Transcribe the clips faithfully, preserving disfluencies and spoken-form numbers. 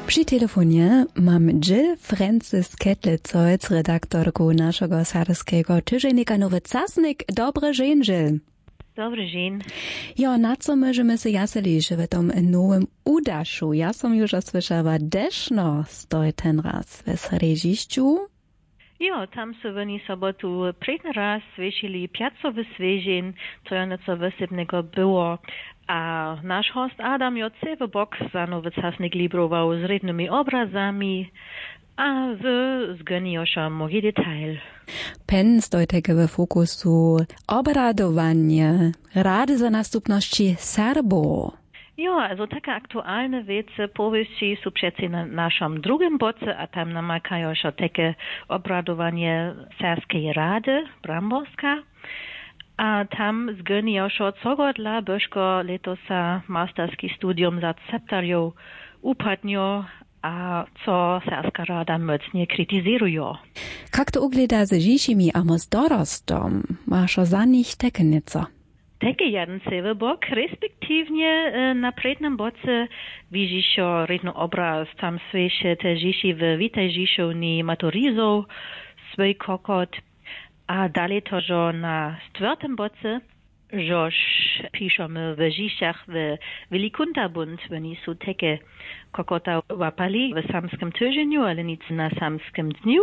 Przy telefonie mam Jill Francis Ketlec, redaktorku naszego sarskiego tygodnika Nowy Czasnik. Dobry dzień, Jill. Dobry dzień. Jo, na co możemy się jaseli, że w tym nowym udaszu? Ja som już słyszała, deszno stoi ten raz w Sredziszczu. Jo, tam są oni sobotu przedni raz zwiesili piacowy swieżin, co ja nieco wysypnego było. A nasz host Adam jo cały bok za Nowy Czasnik librował z rednymi obrazami, a wy zgoniosza moje detail. Pen stoi tego w fokusu obradowanie rady za następności Serbo. Jo, also taka aktualne wiece powieści są przecież na naszym drugim boce, a tam namakają się takie obradowanie Serskiej Rady, Bramborska. A tam zgonią się co dla Bożko letosa masterski studium za septarią upadnią, a co Serska Rada mocnie krytyzują. Jak to ugleda z dzisiejszymi a z dorostom? Masz za nich takie nieco? Takie jeden cały bok, respektywnie na przednim boce widzi się redny obraz, tam słyszy te dzieci w Witaj Dziesiowni maturizą, swój kokot, a dalej to, że na czwartym boce, żeż piszemy w dzieciach w Wilikuntabund, oni są takie kokota łapali w samskim tygodniu, ale nic na samskim dniu.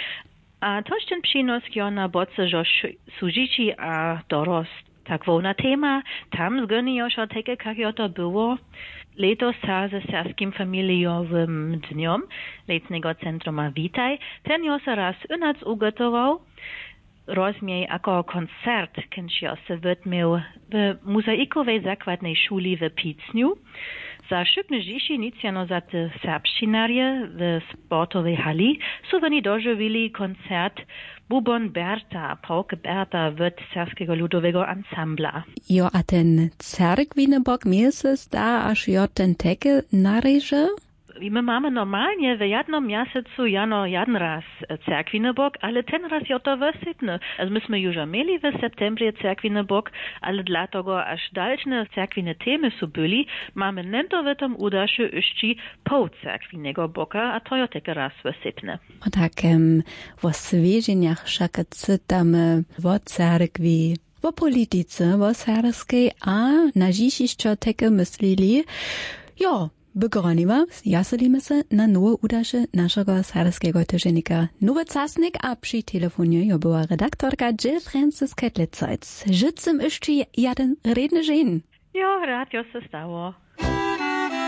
A to jest ten przynos na boce, że są dzieci a dorost. Tak wolna tema, tam zgonią się takie, jak to było letos ze serskim familiowym dniom letnego centrum Witaj. Ten jo se raz u nas ugotował, rozmiej jako koncert, kiedy się wytmiał w muzeikowej zakładnej szuli w Picniu. Za szybne dzieci nic jano za te serbszczynarie w sportowej hali są oni dożywili koncert Bubon Berta, Pauke Berta w serskiego ludowego ansambla. Jo, a ten cerkwiny bok mi się zda, aż jo ten tekel nareże? My mamy normalnie w jednym miesiącu jano jeden raz cerkwiny bok, ale ten raz jo to wysypne. Also myśmy już mieli w septembrie cerkwiny bok, ale dlatego aż dalsze cerkwine temy są byli, mamy nento w tym udaszu jeszcze pół cerkwinego boka, a to jo takie raz wysypne. O takim w oswieżeniach wszak czytamy w cerkwi, w polityce, w serskiej, a na dzisiejsze takie myśleli, jo, Begroniwa, jaselimy się na nowe udasze naszego sarskiego tygodnika Nowy Czasnik, a przy telefonie jo była redaktorka Jill Francis Ketlec. Życzę jeszcze jeden redny dzień. Jo, rad jo se stało.